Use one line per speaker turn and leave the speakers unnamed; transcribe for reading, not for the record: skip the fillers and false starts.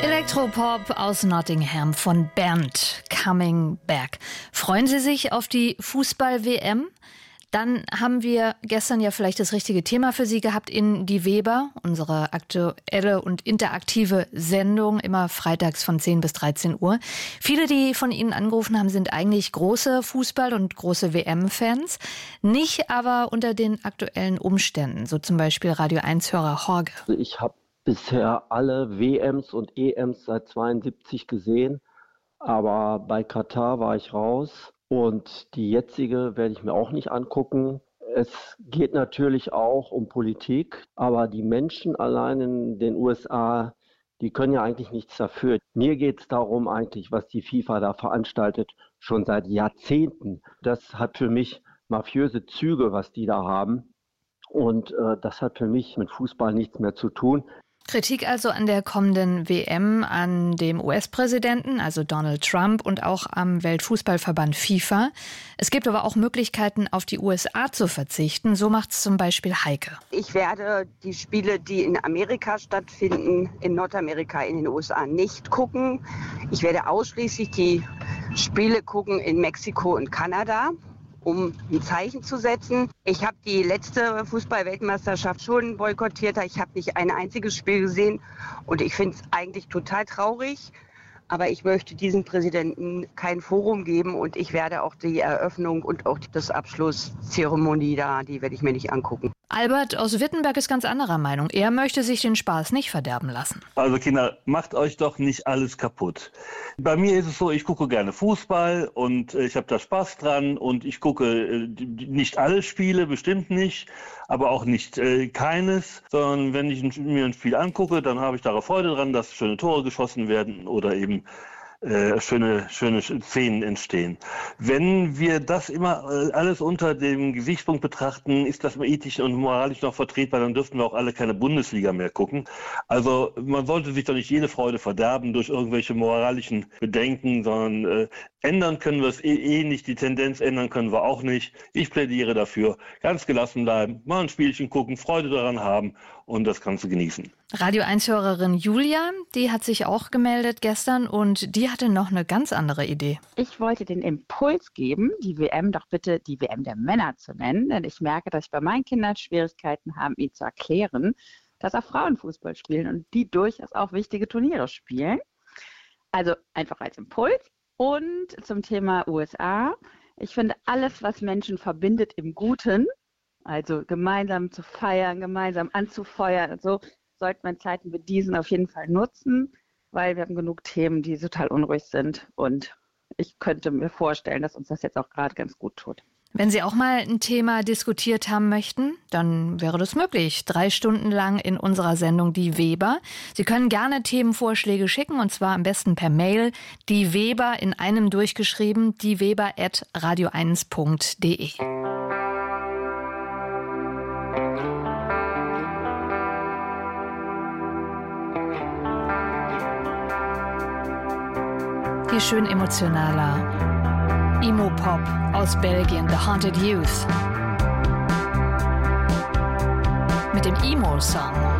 Elektropop aus Nottingham von Bernd, Coming Back. Freuen Sie sich auf die Fußball-WM? Dann haben wir gestern ja vielleicht das richtige Thema für Sie gehabt in Die Weber, unsere aktuelle und interaktive Sendung, immer freitags von 10 bis 13 Uhr. Viele, die von Ihnen angerufen haben, sind eigentlich große Fußball- und große WM-Fans, nicht aber unter den aktuellen Umständen, so zum Beispiel Radio 1-Hörer Jorge.
Ich habe bisher alle WMs und EMs seit 72 gesehen, aber bei Katar war ich raus. Und die jetzige werde ich mir auch nicht angucken. Es geht natürlich auch um Politik, aber die Menschen allein in den USA, die können ja eigentlich nichts dafür. Mir geht es darum eigentlich, was die FIFA da veranstaltet, schon seit Jahrzehnten. Das hat für mich mafiöse Züge, was die da haben. Und das hat für mich mit Fußball nichts mehr zu tun.
Kritik also an der kommenden WM, an dem US-Präsidenten, also Donald Trump, und auch am Weltfußballverband FIFA. Es gibt aber auch Möglichkeiten, auf die USA zu verzichten. So macht es zum Beispiel Heike.
Ich werde die Spiele, die in Amerika stattfinden, in Nordamerika, in den USA nicht gucken. Ich werde ausschließlich die Spiele gucken in Mexiko und Kanada, um ein Zeichen zu setzen. Ich habe die letzte Fußball-Weltmeisterschaft schon boykottiert. Ich habe nicht ein einziges Spiel gesehen und ich finde es eigentlich total traurig. Aber ich möchte diesem Präsidenten kein Forum geben und ich werde auch die Eröffnung und auch das Abschlusszeremonie da, die werde ich mir nicht angucken.
Albert aus Wittenberg ist ganz anderer Meinung. Er möchte sich den Spaß nicht verderben lassen.
Also Kinder, macht euch doch nicht alles kaputt. Bei mir ist es so, ich gucke gerne Fußball und ich habe da Spaß dran und ich gucke nicht alle Spiele, bestimmt nicht, aber auch nicht keines, sondern wenn ich mir ein Spiel angucke, dann habe ich darauf Freude dran, dass schöne Tore geschossen werden oder eben schöne Szenen entstehen. Wenn wir das immer alles unter dem Gesichtspunkt betrachten, ist das ethisch und moralisch noch vertretbar, dann dürften wir auch alle keine Bundesliga mehr gucken. Also man sollte sich doch nicht jede Freude verderben durch irgendwelche moralischen Bedenken, sondern ändern können wir es eh nicht, die Tendenz ändern können wir auch nicht. Ich plädiere dafür, ganz gelassen bleiben, mal ein Spielchen gucken, Freude daran haben und das Ganze genießen.
Radio 1-Hörerin Julia, die hat sich auch gemeldet gestern und die hatte noch eine ganz andere Idee.
Ich wollte den Impuls geben, die WM doch bitte die WM der Männer zu nennen, denn ich merke, dass ich bei meinen Kindern Schwierigkeiten habe, ihnen zu erklären, dass auch Frauen Fußball spielen und die durchaus auch wichtige Turniere spielen. Also einfach als Impuls. Und zum Thema USA. Ich finde, alles, was Menschen verbindet im Guten, also gemeinsam zu feiern, gemeinsam anzufeuern und so, sollte man Zeiten wie diesen auf jeden Fall nutzen, weil wir haben genug Themen, die total unruhig sind. Und ich könnte mir vorstellen, dass uns das jetzt auch gerade ganz gut tut.
Wenn Sie auch mal ein Thema diskutiert haben möchten, dann wäre das möglich. 3 Stunden lang in unserer Sendung Die Weber. Sie können gerne Themenvorschläge schicken und zwar am besten per Mail. Die Weber in einem durchgeschrieben, dieweber@radio1.de. Hier schön emotionaler Emo-Pop aus Belgien, The Haunted Youth. Mit dem Emo-Song.